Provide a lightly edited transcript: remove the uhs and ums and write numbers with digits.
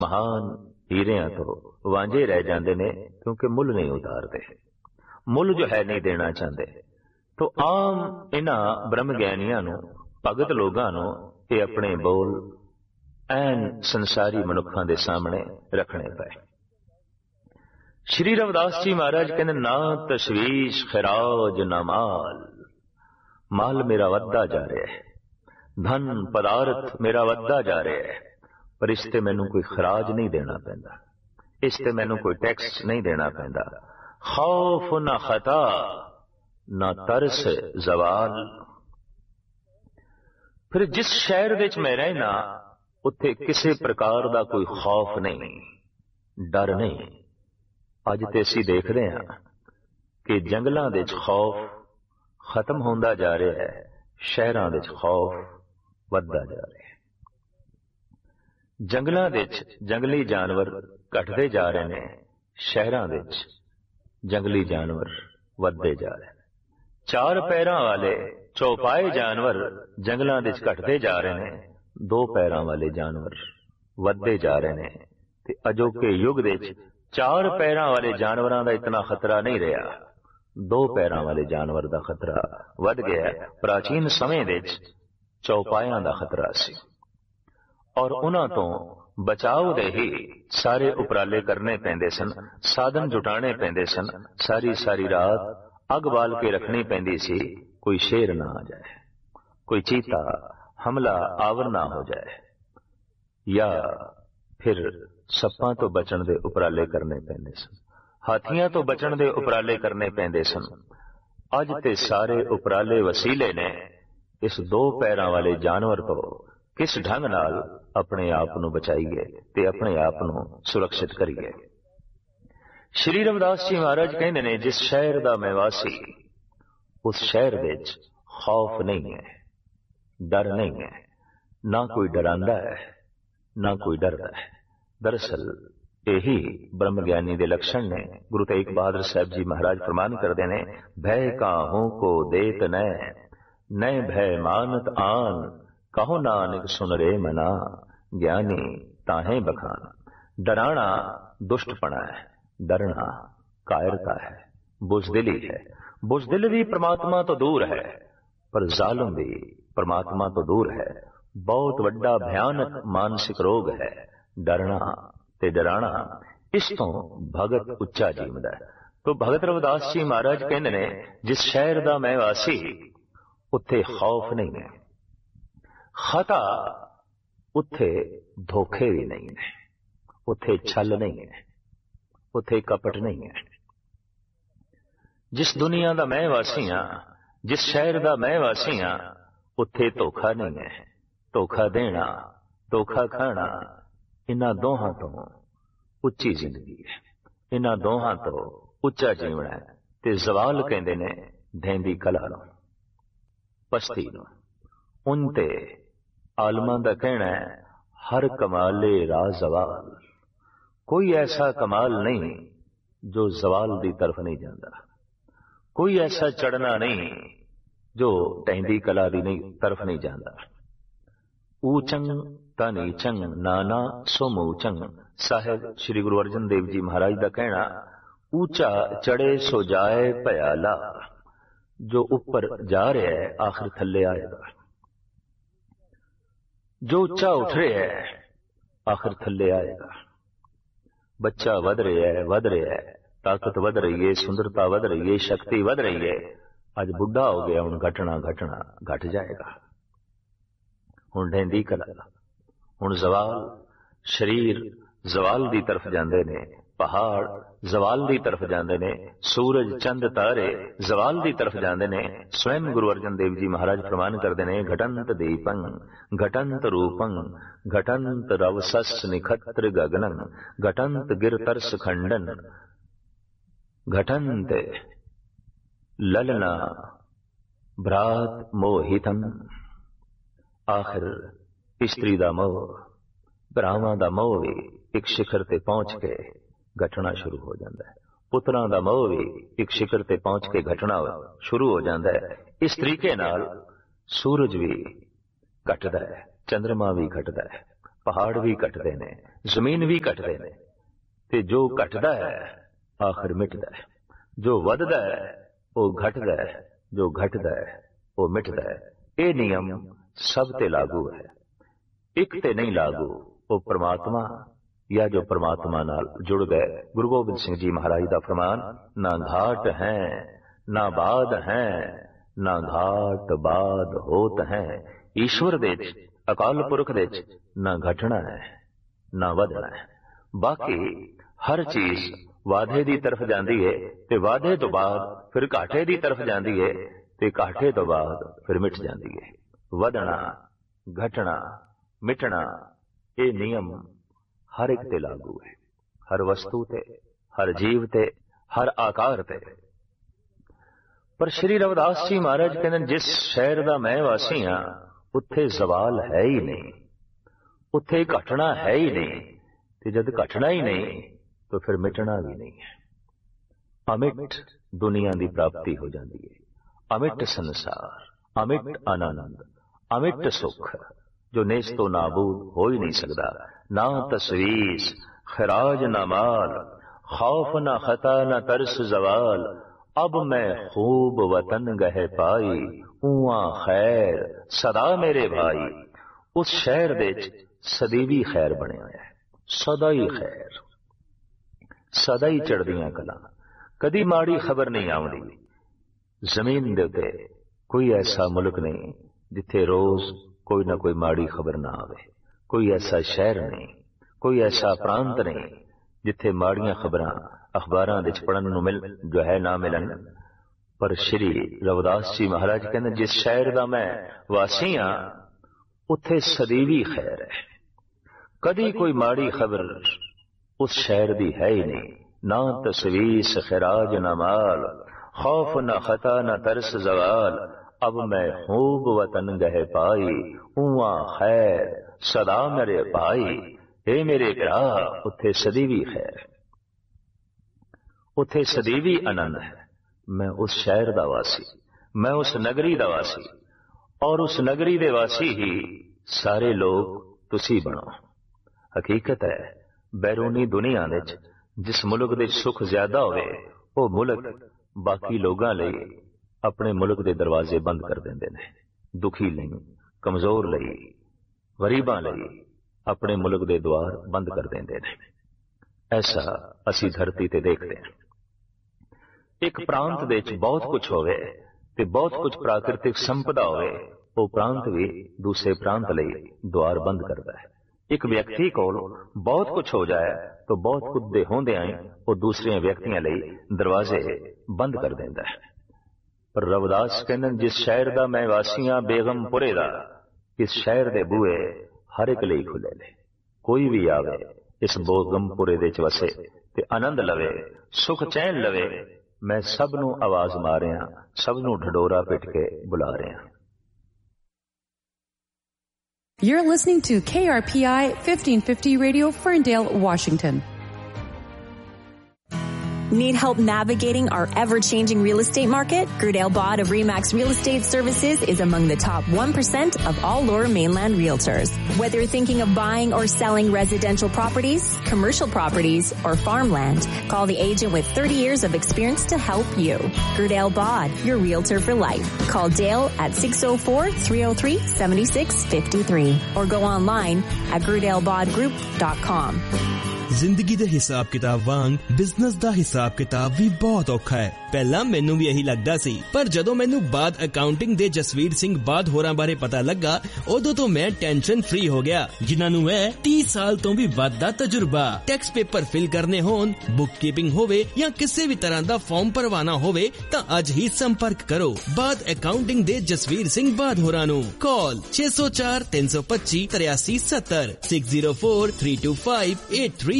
महान हीरिਆਂ ਤੋਂ ਵਾਂਝੇ ਰਹਿ ਜਾਂਦੇ ਨੇ ਕਿਉਂਕਿ ਮੁੱਲ ਨਹੀਂ ਉਤਾਰਦੇ, ਮੁੱਲ ਜੋ ਹੈ ਨਹੀਂ ਦੇਣਾ ਚਾਹੁੰਦੇ। तो आम इन्हां ब्रह्म ज्ञानियां नूं, भगत लोगां नूं ये अपने बोल ऐन संसारी मनुखां दे सामने रखने पे। श्री रविदास जी महाराज कहने ना तशवीश खराज ना माल, माल मेरा वधदा जा रहा है, धन पदार्थ मेरा वधदा जा रहा है, पर इसते मैनू कोई खराज नहीं देना पैंदा, इसते मैनू कोई टैक्स नहीं देना पैंदा। खौफ ना खता ना तरस जवाल। फिर जिस शहर विच मैं रहना उत्थे किसी प्रकार का कोई खौफ नहीं, डर नहीं। अज ते असीं देखदे हां कि जंगलां दे विच खौफ खत्म होंदा जा रहा है, शहरां दे विच खौफ वधदा जा रहा है। जंगलां दे विच जंगली जानवर घटदे जा रहे ने, शहरां दे विच जंगली जानवर वधदे जा रहे हैं। चार पैरां वाले चौपाए जानवर जंगलां दे विच घटदे जा रहे हैं, दो पैरां वाले जानवर वधदे जा रहे हैं। ते अजोके युग दे विच चार पैरां वाले जानवरां दा इतना खतरा नहीं रहा, दो पैरां वाले जानवर दा खतरा वध गया। प्राचीन समय दे विच चौपायां दा खतरा सी और उन्हां तों बचाव दे ही सारे उपराले करने पैंदे सन, साधन जुटाने पैंदे सन। सारी सारी रात अग बाल के रखनी पैंदी सी, कोई शेर ना आ जाए, कोई चीता हमला आवर ना हो जाए, या फिर सप्पां तो बचण दे उपराले करने पैंदे सन, हाथियां तो बचण दे उपराले करने पैंदे सन। अज ते सारे उपराले वसीले ने इस दो पैरां वाले जानवर तो किस ढंग नाल अपने आप नूं बचाईए ते अपने आप नूं सुरक्षित करिए। श्री रविदास जी महाराज कहते ने जिस शहर का मैं वासी, उस शहर विच खौफ नहीं है, डर नहीं है, ना कोई डरांदा है ना कोई डरदा है। दरअसल यही ब्रह्म ज्ञानी के लक्षण ने। गुरु तेग बहादुर साहब जी महाराज फरमान करते ने, भय काहू को देत न भय मानत आन, कहो नानक सुन रे मना, ज्ञानी ताहे बखान। डराना दुष्टपना है, डरना कायरता है, बुजदिली है। बुजदिल भी परमात्मा तो दूर है, पर जालिम भी परमात्मा तो दूर है। बहुत वड्डा भयानक मानसिक रोग है डरना ते डराना। इस तो भगत उच्चा जीवदा है। तो भगत रविदास जी महाराज कहते ने जिस शहर का मैं वासी, उत्थे खौफ नहीं है, खता उत्थे धोखे भी नहीं है, उत्थे छल नहीं है, उत्थे कपट नहीं है। जिस दुनिया का मैं वासी हाँ, जिस शहर का मैं वासी हाँ, उत्थे धोखा नहीं है। धोखा देना, धोखा खाना, इन्हां दोहां तो उच्ची जिंदगी है, इन्हां दोहां तो उच्चा जीवना है। ते जवाल कहंदे ने ढेंदी कला नूं, पस्ती नूं। उनते आलमां दा कहना है हर कमाले रा जवाल। कोई ऐसा कमाल नहीं जो जवाल की तरफ नहीं जाता, कोई ऐसा चढ़ना नहीं जो ढहंदी कला की तरफ नहीं जाता। ऊचंग तनीचंग नाना सोमूचंग। साहिब श्री गुरु अर्जन देव जी महाराज का कहना, ऊंचा चढ़े सो जाए भयाला। जो ऊपर जा रहा है आखिर थल्ले आएगा, जो ऊंचा उठ रहा है आखिर थल्ले आएगा। बच्चा वध रहा है, ताकत वध रही है, सुंदरता वध रही है, शक्ति वध रही है। अज बुढ़ा हो गया, हुण घटना घट जाएगा। हुण ढेंदी कला, हुण जवाल, शरीर जवाल की तरफ जाते ने, पहाड़ जवाल की तरफ जाते ने, सूरज चंद तारे जवाल की तरफ जाते ने। स्वयं गुरु अर्जन देव जी महाराज फरमान करते हैं, घटंत दीपं घटंत रूपं घटंत रवसस निखत्र गगनं घटंत गिरतर्स खंडन घटंत ललना भ्रात मोहितम। आखिर स्त्री का मोह, भरावां का मोह भी एक शिखर ते पहुंच के घटना शुरू हो जाता है। पुत्रां दा मोह भी एक शिखर ते पहुंच के घटना शुरू हो जाता है। इस तरीके नाल सूरज भी घटदा है, चंद्रमा भी घटदा है, पहाड़ भी घटते ने, जमीन भी घटते ने, ते जो घटदा है आखिर मिटदा है, जो वधदा है वो घटदा है, जो घटदा है वो मिटदा है। ये नियम सब ते लागू है, एक ते नहीं लागू। वो परमात्मा या जो परमात्मा नाल जुड़ गए। गुरु गोबिंद सिंह जी महाराज दा फरमान, ना घाट है ना बाद है, ना घाट बाद होत है। ईश्वर दे अकाल पुरख दे ना घटना है ना वधना है। बाकी हर चीज वाधे दी तरफ जाती है, ते वाधे तो बाद फिर घाटे दी तरफ जाती है, ते घाटे तो बाद फिर मिट जाती है। वधना घटना मिटना ये नियम हर एक ते लागू है, हर वस्तु ते, हर जीव ते, हर आकार ते। पर श्री रविदास जी महाराज कहते जिस शहर दा मैं वासी हाँ उत्थे जवाल है ही नहीं, उत्थे घटना है ही नहीं, ते जद घटना ही नहीं तो फिर मिटना भी नहीं है। अमिट दुनिया की प्राप्ति हो जाती है, अमिट संसार, अमिट आनंद, अमिट सुख जो नेस तो नाबूद हो ही नहीं सकता। ना तस्वीस खराज ना माल, खौफ ना खता ना तरस जवाल। अब मैं खूब वतन गहे पाई, उआ खैर सदा मेरे भाई। उस शहर दे सदीवी खैर बने हुए, सदा ही खैर, सदा ही चढ़दियां कला, कदी माड़ी खबर नहीं आउंदी। जमीन दे उत्ते कोई ऐसा मुल्क नहीं जिथे रोज कोई ना कोई माड़ी खबर ना आवे, कोई ऐसा शहर नहीं, कोई ऐसा प्रांत नहीं जिथे माड़ियां खबरां अखबारां विच पढ़न नूं मिल जो है ना मिलन। पर श्री रविदास जी महाराज कहते जिस शहर दा मैं वासी हां उत्थे सदीवी खैर है, कदी कोई माड़ी खबर उस शहर दी है ही नहीं। ना तस्वीस खिराज ना माल, खौफ ना खता ना तरस जवाल। अब मैं खूब वतन गहे पाई, उआ खैर सदा मेरे भाई। हे मेरे भरा उत्थे सदीवी खैर, उत्थे सदीवी आनंद है। मैं उस शहर दा वासी, मैं उस नगरी दा वासी, और उस नगरी दे वासी ही सारे लोग तुसी बनो। हकीकत है बैरूनी दुनिया दे जिस मुल्क दे सुख ज्यादा होवे वो मुल्क बाकी लोगां लई अपने मुल्क दे दरवाजे बंद कर देंदे ने। दुखी लई, कमजोर लई, गरीबां लई अपने मुल्क दे द्वार बंद कर देंदे ने। ऐसा असी धरती ते देखते हैं। एक प्रांत दे विच बहुत कुछ होवे ते बहुत कुछ प्राकृतिक संपदा होवे, वो प्रांत भी दूसरे प्रांत लई द्वार बंद करता है। एक व्यक्ति कोल बहुत कुछ हो जाए तो बहुत कुछ दे होंदियां वो दूसरे व्यक्तियां लई दरवाजे बंद कर देंदा है। पर रविदास कहते जिस शहर दा मैं वासियां बेगमपुरे दा, इस शहर दे बूहे हर एक लई खुले ने। कोई भी आवे इस बेगमपुरे दे च वसे ते आनंद लवे, सुख चैन लवे। मैं सब नूं आवाज मार रहा, सब नूं ढडोरा पिट के बुला रहा। You're listening to KRPI 1550 Radio, Ferndale, Washington. Need help navigating our ever-changing real estate market? Gerdale Bod of Remax Real Estate Services is among the top 1% of all Lower Mainland realtors. Whether you're thinking of buying or selling residential properties, commercial properties, or farmland, call the agent with 30 years of experience to help you. Gerdale Bod, your realtor for life. Call Dale at 604-303-7653 or go online at gerdalebodgroup.com. जिंदगी दे हिसाब किताब वांग business दा हिसाब किताब भी बहुत औखा है। पहला मैनू भी यही लगदा सी, पर जदों मैनू बाद अकाउंटिंग दे जसवीर सिंह बाद होरां बारे पता लगा उदों तो मैं टेंशन फ्री हो गया। जिन्हां नू है 30 साल तो भी वध दा तजुर्बा, टैक्स पेपर फिल करने होन, बुक कीपिंग होवे या किसी भी तरह दा फॉर्म भरवाना होवे तां अज ही संपर्क करो बाद अकाउंटिंग दे जसवीर सिंह बाद होरां नू। कॉल 604 325 83 70 604 325 83